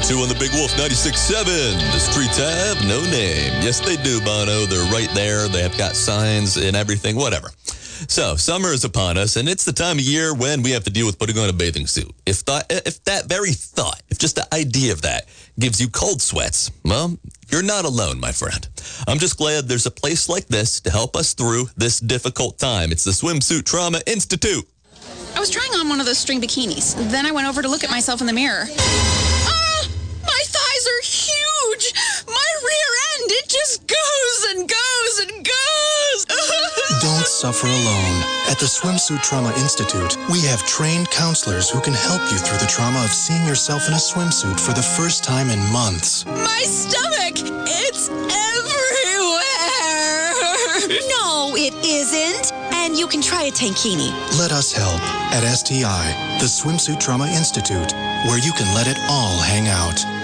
2 on the Big Wolf 96.7. The streets have no name. Yes, they do, Bono. They're right there. They have got signs and everything, whatever. So, summer is upon us, and it's the time of year when we have to deal with putting on a bathing suit. If that very thought, if just the idea of that gives you cold sweats, well, you're not alone, my friend. I'm just glad there's a place like this to help us through this difficult time. It's the Swimsuit Trauma Institute. I was trying on one of those string bikinis. Then I went over to look at myself in the mirror. My thighs are huge. My rear end, it just goes and goes and goes. Don't suffer alone. At the Swimsuit Trauma Institute, we have trained counselors who can help you through the trauma of seeing yourself in a swimsuit for the first time in months. My stomach, it's everywhere. No, it isn't. And you can try a tankini. Let us help at STI, the Swimsuit Trauma Institute, where you can let it all hang out.